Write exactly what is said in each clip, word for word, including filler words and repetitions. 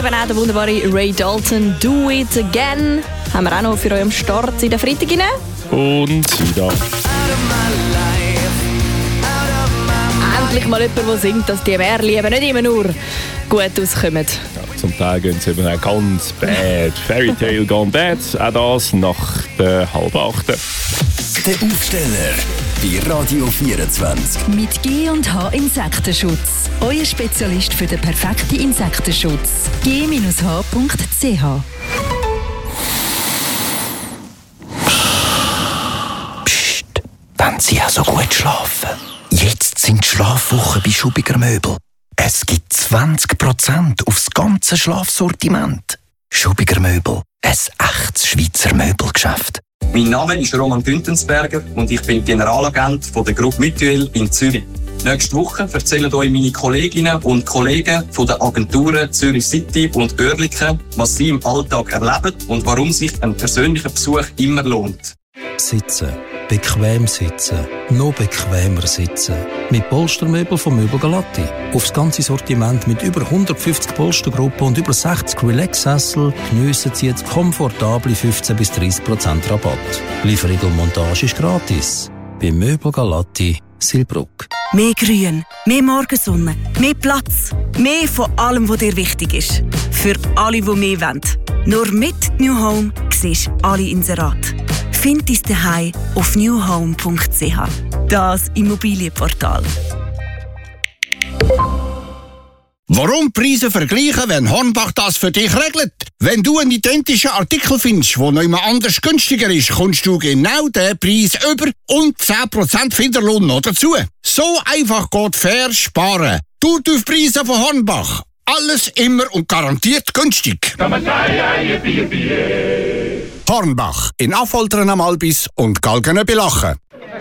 Wenn auch der wunderbare Ray Dalton «Do It Again» haben wir auch noch für euch am Start in der Freitag rein. Und wieder. Endlich mal jemand, der singt, dass die Märchen eben nicht immer nur gut auskommen. Ja, zum Teil gehen sie eben auch ganz bad. Fairy Tale Gone Bad, auch das nach der halb achten. Der Aufsteller bei Radio vierundzwanzig. Mit G und H Insektenschutz. Euer Spezialist für den perfekten Insektenschutz. G H Punkt C H. Psst, wenn Sie ja so gut schlafen. Jetzt sind die Schlafwochen bei Schubiger Möbel. Es gibt zwanzig Prozent aufs ganze Schlafsortiment. Schubiger Möbel, ein echtes Schweizer Möbelgeschäft. Mein Name ist Roman Güntensberger und ich bin Generalagent von der Gruppe Mutuelle in Zürich. Nächste Woche erzählen euch meine Kolleginnen und Kollegen von den Agenturen Zürich City und Oerlikon, was sie im Alltag erleben und warum sich ein persönlicher Besuch immer lohnt. Sitzen. Bequem sitzen. Noch bequemer sitzen. Mit Polstermöbel von Möbel Galatti. Aufs ganze Sortiment mit über hundertfünfzig Polstergruppen und über sechzig Relax-Sessel geniessen Sie jetzt komfortable fünfzehn bis dreißig Prozent Rabatt. Lieferung und Montage ist gratis. Bei Möbel Galatti Silbruck. Mehr Grün, mehr Morgensonne, mehr Platz, mehr von allem, was dir wichtig ist. Für alle, die mehr wollen. Nur mit New Home siehst du alle Inserate. Find dein Zuhause auf new home punkt c h. Das Immobilienportal. Warum Preise vergleichen, wenn Hornbach das für dich regelt? Wenn du einen identischen Artikel findest, der noch immer anders günstiger ist, kommst du genau den Preis über und zehn Prozent Finderlohn noch dazu. So einfach geht fair sparen. Du auf Preise von Hornbach. Alles immer und garantiert günstig. Hornbach in Affoltern am Albis und Galgenen bei Lachen.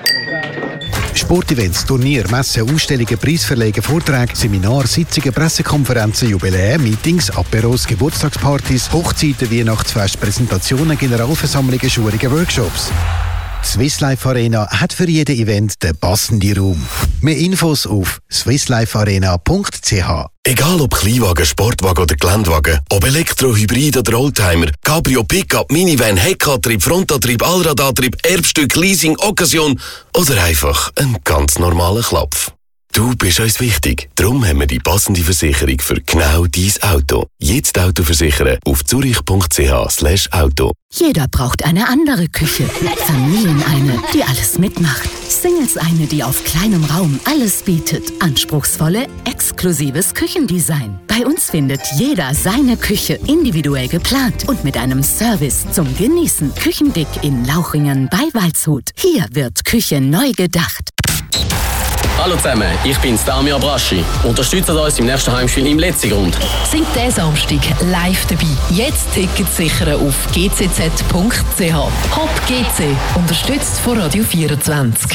Sportevents, Turnier, Messen, Ausstellungen, Preisverlegen, Vorträge, Seminare, Sitzungen, Pressekonferenzen, Jubiläen, Meetings, Aperos, Geburtstagspartys, Hochzeiten, Weihnachtsfest, Präsentationen, Generalversammlungen, Schulungen, Workshops. Die Swiss Life Arena hat für jeden Event den passenden Raum. Mehr Infos auf swiss life arena punkt c h. Egal ob Kleinwagen, Sportwagen oder Geländewagen, ob Elektro, Hybrid oder Oldtimer, Cabrio, Pickup, Minivan, Heckantrieb, Frontantrieb, Allradantrieb, Erbstück, Leasing, Occasion oder einfach ein ganz normaler Klapf. Du bist uns wichtig. Darum haben wir die passende Versicherung für genau dein Auto. Jetzt Auto versichern auf zurich punkt c h slash auto. Jeder braucht eine andere Küche. Familien eine, die alles mitmacht. Singles eine, die auf kleinem Raum alles bietet. Anspruchsvolle, exklusives Küchendesign. Bei uns findet jeder seine Küche individuell geplant und mit einem Service zum Genießen. Küchendick in Lauchringen bei Waldshut. Hier wird Küche neu gedacht. Hallo zusammen, ich bin's, Damir Braschi. Unterstützt uns im nächsten Heimspiel im Letzigrund. Sind diesen Samstag live dabei. Jetzt Tickets sichern auf g c z punkt c h. Hop G C, unterstützt von Radio vierundzwanzig.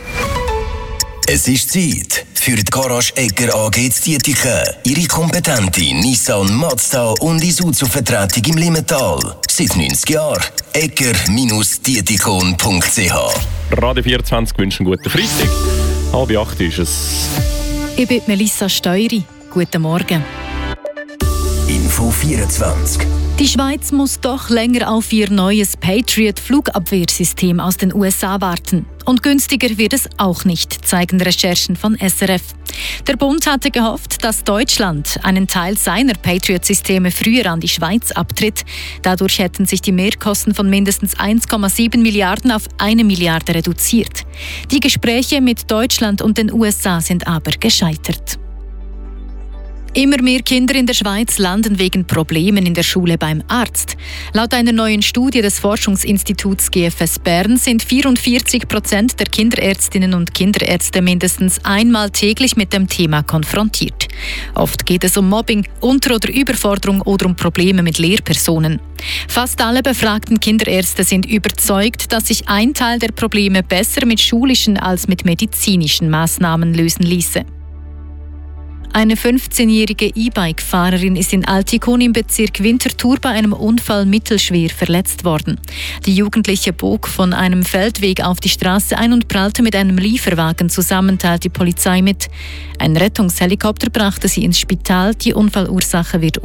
Es ist Zeit für die Garage Egger A G zu Dietiken. Ihre kompetente Nissan, Mazda und Isuzu-Vertretung im Limmental. Seit neunzig Jahren. egger Dietikon punkt c h. Radio vierundzwanzig wünscht einen guten Freitag. Halb acht ist es. Ich bin Melissa Steury. Guten Morgen. Info vierundzwanzig. Die Schweiz muss doch länger auf ihr neues Patriot-Flugabwehrsystem aus den U S A warten. Und günstiger wird es auch nicht, zeigen Recherchen von S R F. Der Bund hatte gehofft, dass Deutschland einen Teil seiner Patriot-Systeme früher an die Schweiz abtritt. Dadurch hätten sich die Mehrkosten von mindestens eins Komma sieben Milliarden auf eine Milliarde reduziert. Die Gespräche mit Deutschland und den U S A sind aber gescheitert. Immer mehr Kinder in der Schweiz landen wegen Problemen in der Schule beim Arzt. Laut einer neuen Studie des Forschungsinstituts G F S Bern sind vierundvierzig Prozent der Kinderärztinnen und Kinderärzte mindestens einmal täglich mit dem Thema konfrontiert. Oft geht es um Mobbing, Unter- oder Überforderung oder um Probleme mit Lehrpersonen. Fast alle befragten Kinderärzte sind überzeugt, dass sich ein Teil der Probleme besser mit schulischen als mit medizinischen Maßnahmen lösen ließe. Eine fünfzehnjährige E-Bike-Fahrerin ist in Altikon im Bezirk Winterthur bei einem Unfall mittelschwer verletzt worden. Die Jugendliche bog von einem Feldweg auf die Straße ein und prallte mit einem Lieferwagen zusammen, teilt die Polizei mit. Ein Rettungshelikopter brachte sie ins Spital. Die Unfallursache wird